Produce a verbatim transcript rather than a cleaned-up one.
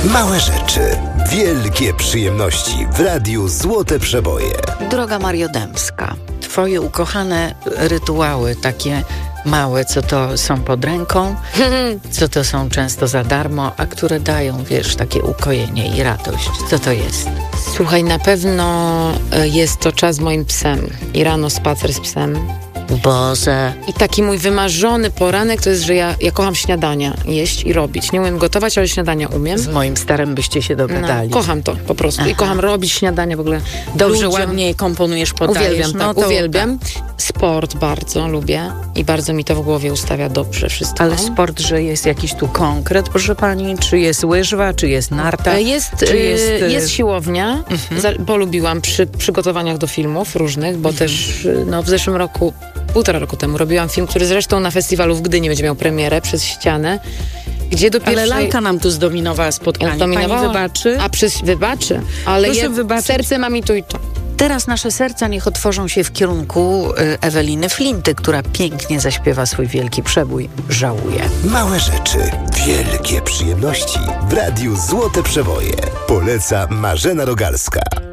Małe rzeczy, wielkie przyjemności w Radiu Złote Przeboje. Droga Mario Dębska, twoje ukochane rytuały, takie małe, co to są pod ręką, co to są często za darmo, a które dają, wiesz, takie ukojenie i radość. Co to jest? Słuchaj, na pewno jest to czas z moim psem i rano spacer z psem. Boże. I taki mój wymarzony poranek to jest, że ja, ja kocham śniadania jeść i robić. Nie umiem gotować, ale śniadania umiem. Z moim starym byście się dogadali. No, kocham to po prostu. Aha. I kocham robić śniadania w ogóle. Dobrze, ludziom. ładnie komponujesz, podajesz. Uwielbiam, no tak, to, uwielbiam. Sport bardzo lubię i bardzo mi to w głowie ustawia dobrze wszystko. Ale sport, że jest jakiś tu konkret, proszę pani? Czy jest łyżwa, czy jest narta? Jest, czy jest, jest siłownia, mhm. za, bo lubiłam przy przygotowaniach do filmów różnych, bo mhm. też no, w zeszłym roku, półtora roku temu robiłam film, który zresztą na festiwalu w Gdyni będzie miał premierę Przez ścianę. Gdzie do pierwszej... Ale lalka nam tu zdominowała spotkanie. Zdominowała? Pani wybaczy? A przez wybaczy, ale Proszę je, wybaczyć. serce mam i tu i to. Teraz nasze serca niech otworzą się w kierunku y, Eweliny Flinty, która pięknie zaśpiewa swój wielki przebój Żałuję. Małe rzeczy, wielkie przyjemności w Radiu Złote Przeboje. Poleca Marzena Rogalska.